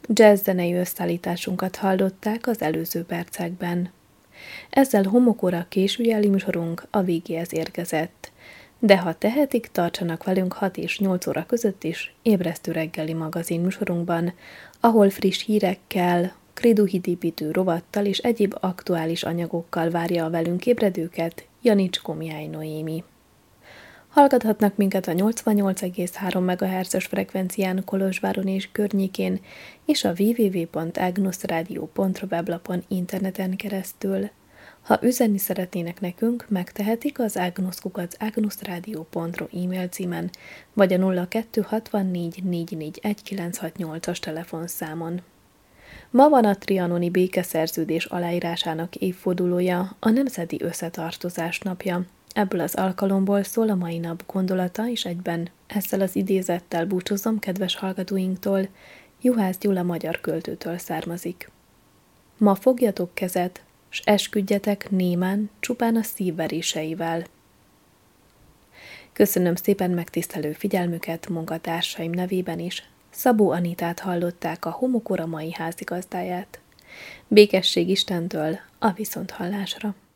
Jazz zenei összeállításunkat hallották az előző percekben. Ezzel homokóra későjeli műsorunk a végéhez érkezett. De ha tehetik, tartsanak velünk 6 és 8 óra között is ébresztő reggeli magazin műsorunkban, ahol friss hírekkel, krédóhídépítő rovattal és egyéb aktuális anyagokkal várja a velünk ébredőket Janics Komjány Noémi. Hallgathatnak minket a 88,3 MHz-es frekvencián Kolozsváron és környékén, és a www.agnosradio.ru weblapon interneten keresztül. Ha üzenni szeretnének nekünk, megtehetik az agnosradio.ru e-mail címen, vagy a 0264 441 968-as telefonszámon. Ma van a trianoni békeszerződés aláírásának évfordulója, a Nemzeti Összetartozás napja. Ebből az alkalomból szól a mai nap gondolata, és egyben ezzel az idézettel búcsúzom kedves hallgatóinktól, Juhász Gyula magyar költőtől származik. Ma fogjatok kezet, s esküdjetek némán, csupán a szívveréseivel. Köszönöm szépen megtisztelő figyelmüket munkatársaim nevében is. Szabó Anitát hallották, a Homokóra mai házigazdáját. Békesség Istentől, a viszonthallásra!